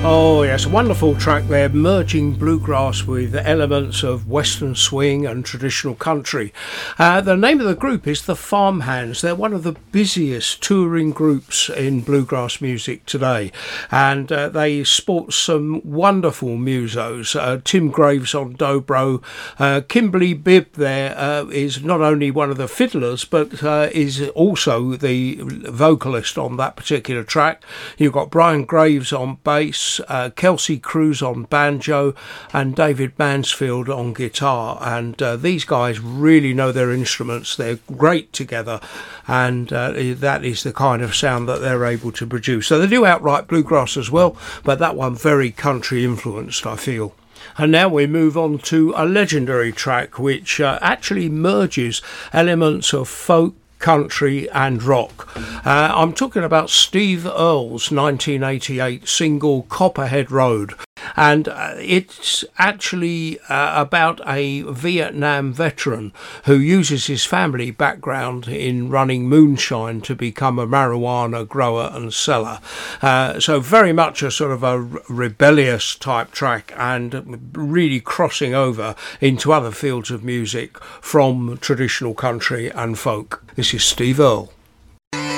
Oh yes, a wonderful track there, merging bluegrass with elements of western swing and traditional country. The name of the group is the Farmhands. They're one of the busiest touring groups in bluegrass music today, and they sport some wonderful musos. Tim Graves on dobro, Kimberly Bibb there is not only one of the fiddlers but is also the vocalist on that particular track. You've got Brian Graves on bass, Kelsey Cruz on banjo, and David Mansfield on guitar, and these guys really know their instruments. They're great together, and that is the kind of sound that they're able to produce. So they do outright bluegrass as well, but that one very country influenced, I feel. And now we move on to a legendary track which actually merges elements of folk, country and rock. I'm talking about Steve Earle's 1988 single Copperhead Road, and it's actually about a Vietnam veteran who uses his family background in running moonshine to become a marijuana grower and seller. So very much a sort of a rebellious type track, and really crossing over into other fields of music from traditional country and folk. This is Steve Earle.